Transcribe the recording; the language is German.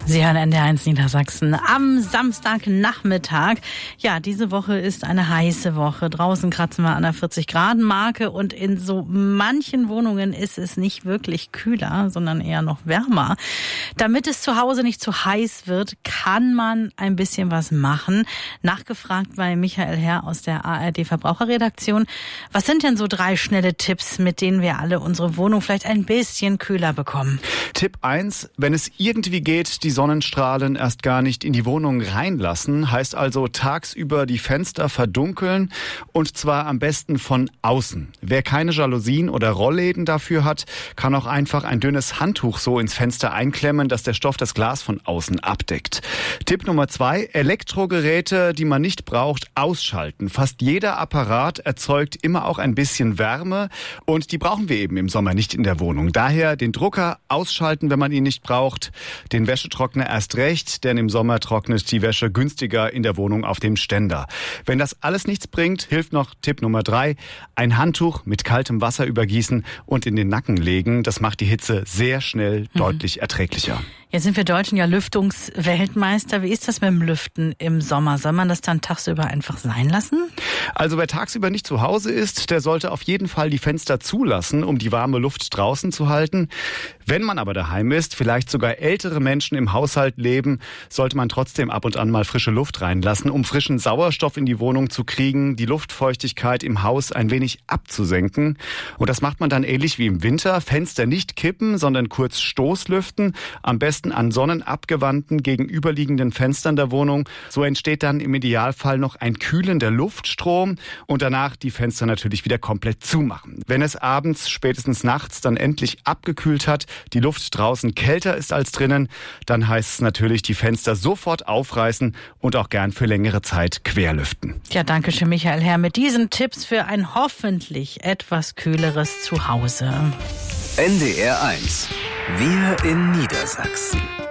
Sie hören NDR1 Niedersachsen am Samstagnachmittag. Ja, diese Woche ist eine heiße Woche. Draußen kratzen wir an der 40-Grad-Marke und in so manchen Wohnungen ist es nicht wirklich kühler, sondern eher noch wärmer. Damit es zu Hause nicht zu heiß wird, kann man ein bisschen was machen. Nachgefragt bei Michael Herr aus der ARD-Verbraucherredaktion. Was sind denn so 3 schnelle Tipps, mit denen wir alle unsere Wohnung vielleicht ein bisschen kühler bekommen? Tipp 1, wenn es irgendwie geht, die Sonnenstrahlen erst gar nicht in die Wohnung reinlassen, heißt also tagsüber die Fenster verdunkeln und zwar am besten von außen. Wer keine Jalousien oder Rollläden dafür hat, kann auch einfach ein dünnes Handtuch so ins Fenster einklemmen, dass der Stoff das Glas von außen abdeckt. Tipp Nummer 2, Elektrogeräte, die man nicht braucht, ausschalten. Fast jeder Apparat erzeugt immer auch ein bisschen Wärme und die brauchen wir eben im Sommer nicht in der Wohnung. Daher den Drucker ausschalten, wenn man ihn nicht braucht, den Wäschetrockner erst recht, denn im Sommer trocknet die Wäsche günstiger in der Wohnung auf dem Ständer. Wenn das alles nichts bringt, hilft noch Tipp Nummer 3, ein Handtuch mit kaltem Wasser übergießen und in den Nacken legen. Das macht die Hitze sehr schnell deutlich erträglicher. Jetzt sind wir Deutschen ja Lüftungsweltmeister. Wie ist das mit dem Lüften im Sommer? Soll man das dann tagsüber einfach sein lassen? Also wer tagsüber nicht zu Hause ist, der sollte auf jeden Fall die Fenster zulassen, um die warme Luft draußen zu halten. Wenn man aber daheim ist, vielleicht sogar ältere Menschen im Haushalt leben, sollte man trotzdem ab und an mal frische Luft reinlassen, um frischen Sauerstoff in die Wohnung zu kriegen, die Luftfeuchtigkeit im Haus ein wenig abzusenken. Und das macht man dann ähnlich wie im Winter. Fenster nicht kippen, sondern kurz Stoßlüften. Am besten an sonnenabgewandten gegenüberliegenden Fenstern der Wohnung. So entsteht dann im Idealfall noch ein kühlender Luftstrom und danach die Fenster natürlich wieder komplett zumachen. Wenn es abends, spätestens nachts dann endlich abgekühlt hat, die Luft draußen kälter ist als drinnen, dann heißt es natürlich, die Fenster sofort aufreißen und auch gern für längere Zeit querlüften. Ja, danke schön, Michael Herr, mit diesen Tipps für ein hoffentlich etwas kühleres Zuhause. NDR1. Wir in Niedersachsen.